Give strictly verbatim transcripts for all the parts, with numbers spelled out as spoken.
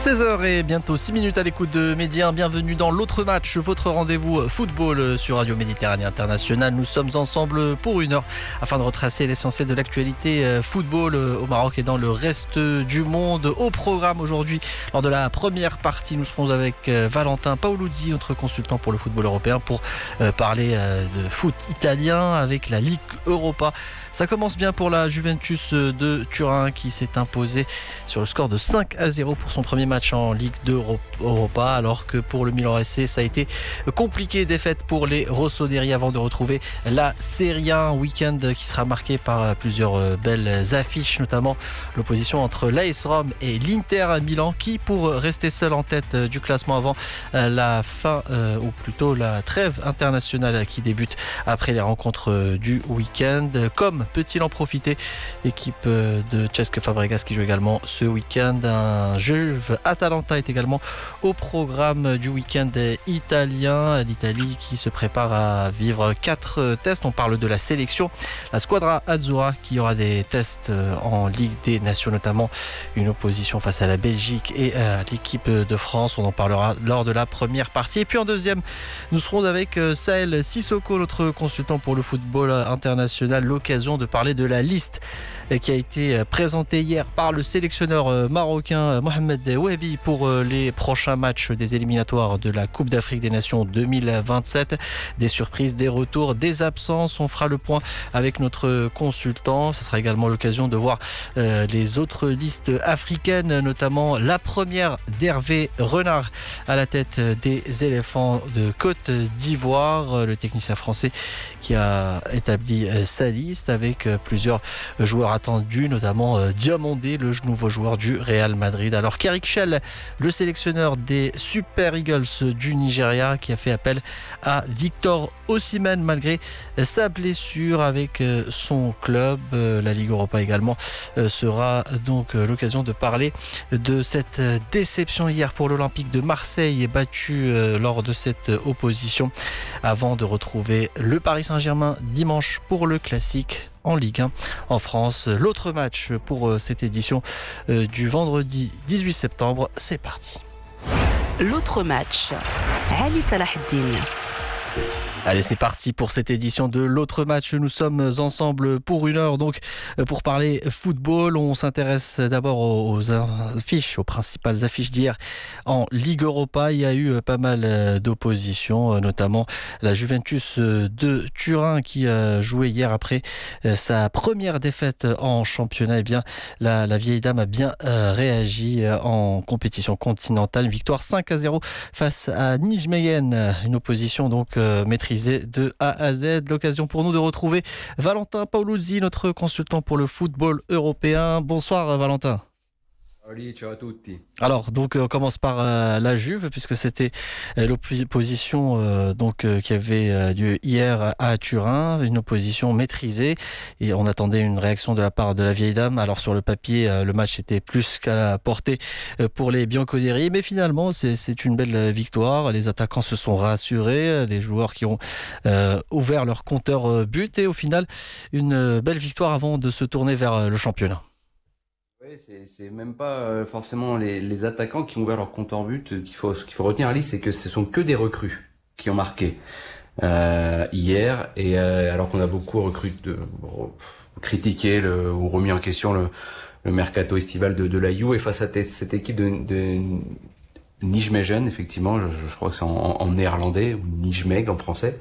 seize heures et bientôt six minutes à l'écoute de Média. Bienvenue dans l'autre match, votre rendez-vous football sur Radio Méditerranée Internationale. Nous sommes ensemble pour une heure afin de retracer l'essentiel de l'actualité football au Maroc et dans le reste du monde. Au programme aujourd'hui, lors de la première partie, nous serons avec Valentin Paoluzzi, notre consultant pour le football européen, pour parler de foot italien avec la Ligue Europa. Ça commence bien pour la Juventus de Turin qui s'est imposée sur le score de cinq à zéro pour son premier match en Ligue d'Europa, alors que pour le Milan S C, ça a été compliqué. Défaite pour les rossoneri avant de retrouver la Serie A, un week-end qui sera marqué par plusieurs belles affiches, notamment l'opposition entre l'A S Rome et l'Inter Milan, qui pour rester seul en tête du classement avant la fin, euh, ou plutôt la trêve internationale qui débute après les rencontres du week-end. Comme peut-il en profiter l'équipe de Cesc Fabregas qui joue également ce week-end. Un Juve Atalanta est également au programme du week-end italien. L'Italie qui se prépare à vivre quatre tests. On parle de la sélection, la Squadra Azzurra qui aura des tests en Ligue des Nations, notamment une opposition face à la Belgique et à l'équipe de France. On en parlera lors de la première partie. Et puis en deuxième, nous serons avec Saël Sissoko, notre consultant pour le football international. L'occasion de parler de la liste qui a été présentée hier par le sélectionneur marocain Mohamed Wahabi pour les prochains matchs des éliminatoires de la Coupe d'Afrique des Nations deux mille vingt-sept. Des surprises, des retours, des absences. On fera le point avec notre consultant. Ce sera également l'occasion de voir les autres listes africaines, notamment la première d'Hervé Renard à la tête des éléphants de Côte d'Ivoire, le technicien français qui a établi sa liste avec plusieurs joueurs attendus, notamment Diomandé, le nouveau joueur du Real Madrid. Alors qu'Eric Schell, le sélectionneur des Super Eagles du Nigeria, qui a fait appel à Victor Osimhen malgré sa blessure avec son club. La Ligue Europa également sera donc l'occasion de parler de cette déception hier pour l'Olympique de Marseille, battu lors de cette opposition avant de retrouver le Paris Saint-Germain dimanche pour le classique en Ligue un en France. L'autre match pour cette édition du vendredi dix-huit septembre, c'est parti. L'autre match, Ali Salaheddine. Allez, c'est parti pour cette édition de l'autre match. Nous sommes ensemble pour une heure donc pour parler football. On s'intéresse d'abord aux affiches, aux principales affiches d'hier en Ligue Europa. Il y a eu pas mal d'oppositions, notamment la Juventus de Turin qui a joué hier après sa première défaite en championnat. Eh bien, la, la vieille dame a bien réagi en compétition continentale. Une victoire cinq à zéro face à Nijmegen. Une opposition donc maîtrisée de A à Z. L'occasion pour nous de retrouver Valentin Paoluzzi, notre consultant pour le football européen. Bonsoir Valentin. Salut, ciao à tutti. Alors donc on commence par euh, la Juve puisque c'était euh, l'opposition euh, donc euh, qui avait euh, lieu hier à Turin, une opposition maîtrisée et on attendait une réaction de la part de la vieille dame. Alors sur le papier euh, le match était plus qu'à la portée euh, pour les bianconeri, mais finalement c'est, c'est une belle victoire. Les attaquants se sont rassurés, les joueurs qui ont euh, ouvert leur compteur euh, but et au final une belle victoire avant de se tourner vers euh, le championnat. Oui, c'est, c'est même pas euh, forcément les, les attaquants qui ont ouvert leur compte en but qu'il faut, ce qu'il faut retenir, Ali, c'est que ce sont que des recrues qui ont marqué euh, hier, et euh, alors qu'on a beaucoup recruté, de, critiqué le, ou remis en question le, le mercato estival de, de la Juve, et face à t- cette équipe de, de Nijmegen, effectivement, je, je crois que c'est en, en néerlandais, ou Nijmegen en français,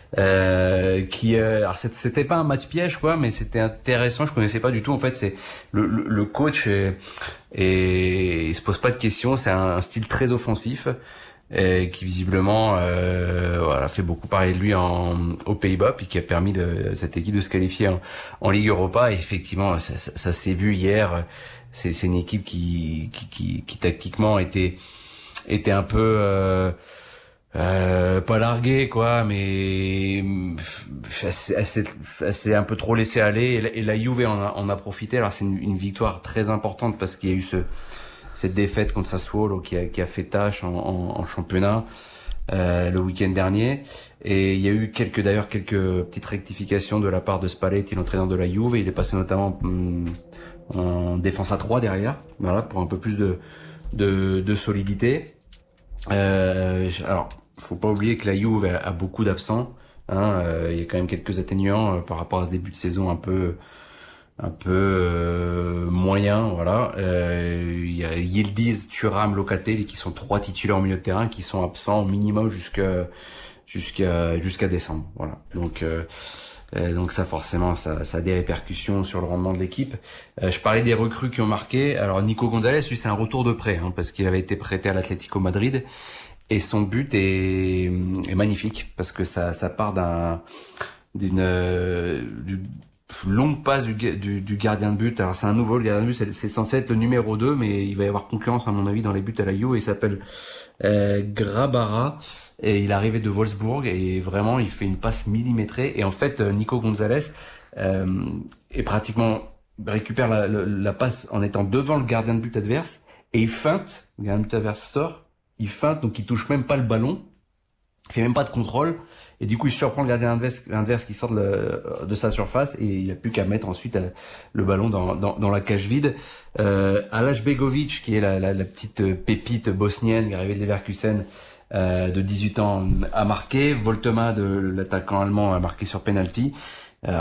euh, qui, euh, alors c'était pas un match piège quoi, mais c'était intéressant. Je connaissais pas du tout. En fait, c'est le, le, le coach et il se pose pas de questions. C'est un, un style très offensif et qui visiblement euh, voilà, fait beaucoup parler de lui en aux Pays-Bas, puis qui a permis de cette équipe de se qualifier en, en Ligue Europa. Et effectivement, ça, ça, ça s'est vu hier. C'est, c'est une équipe qui, qui, qui, qui tactiquement était était un peu euh, euh, pas larguée quoi, mais elle s'est un peu trop laissée aller, et la, et la Juve en a, en a profité. Alors c'est une, une victoire très importante parce qu'il y a eu ce cette défaite contre Sassuolo qui a, qui a fait tâche en, en, en championnat euh, le week-end dernier, et il y a eu quelques d'ailleurs quelques petites rectifications de la part de Spalletti, l'entraîneur de la Juve. Il est passé notamment hum, en défense à trois derrière, voilà, pour un peu plus de de, de solidité. Euh, alors, faut pas oublier que la Juve a, a beaucoup d'absents. Hein, euh, il y a quand même quelques atténuants euh, par rapport à ce début de saison un peu un peu euh, moyen, voilà. Euh, il y a Yildiz, Thuram, Locatelli qui sont trois titulaires au milieu de terrain qui sont absents au minimum jusqu'à jusqu'à jusqu'à décembre, voilà. Donc euh, euh, donc ça forcément ça, ça a des répercussions sur le rendement de l'équipe. Euh, je parlais des recrues qui ont marqué. Alors Nico Gonzalez, lui c'est un retour de prêt, hein, parce qu'il avait été prêté à l'Atlético Madrid. Et son but est, est magnifique parce que ça, ça part d'un, d'une, euh, d'une longue passe du, du, du gardien de but. Alors c'est un nouveau, le gardien de but, c'est, c'est censé être le numéro deux, mais il va y avoir concurrence à mon avis dans les buts à la Juve. Il s'appelle euh, Grabara et il est arrivé de Wolfsburg et vraiment il fait une passe millimétrée. Et en fait Nico Gonzalez euh, est pratiquement récupère la, la, la passe en étant devant le gardien de but adverse et il feinte, le gardien de but adverse sort. Il feinte, donc il touche même pas le ballon, il fait même pas de contrôle, et du coup il surprend le gardien inverse, inverse qui sort de, le, de sa surface, et il a plus qu'à mettre ensuite le ballon dans, dans, dans la cage vide. Euh, Aleš Begović, qui est la, la, la petite pépite bosnienne qui est arrivée de Leverkusen, euh, de dix-huit ans, a marqué. Voltema, de l'attaquant allemand, a marqué sur penalty. Euh,